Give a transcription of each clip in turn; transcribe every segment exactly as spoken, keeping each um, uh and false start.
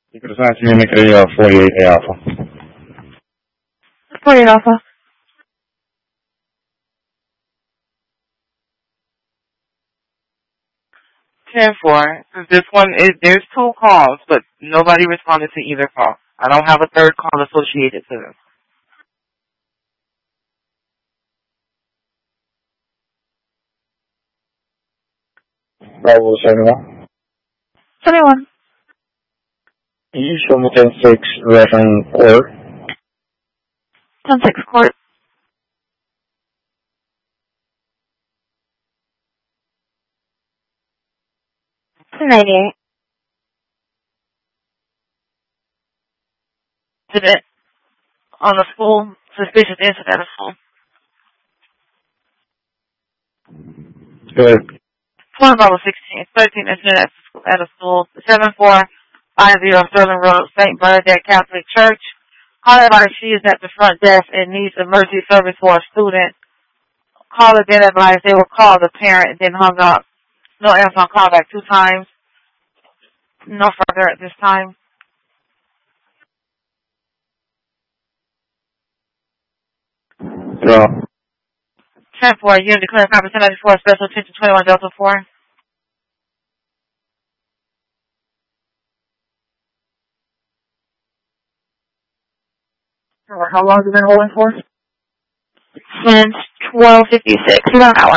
You could assign to me make a uh, forty-eight A Alpha. forty-eight Alpha. ten four. This one is, there's two calls, but nobody responded to either call. I don't have a third call associated to this. Bravo seventy-one. seventy-one. Can you show me ten six reference court? ten six court. two ninety-eight. Incident on the school, suspicious incident at a school. Good. Point Bravo sixteen, thirteen incident at, school, at a school, seven four five zero Sterling Road, Saint Bernadette Catholic Church. Caller advised she is at the front desk and needs emergency service for a student. Caller then advised they will call the parent and then hung up. No answer on call back two times. No further at this time. Draw. ten four, unit declaring conference ten ninety-four, special attention twenty-one Delta four. How long has it been holding for? Since twelve fifty-six, about an hour.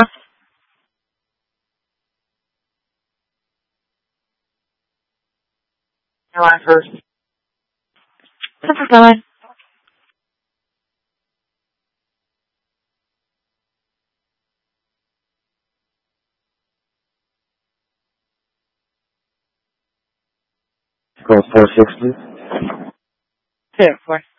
Airline first. This is going. Code four sixty. ten four.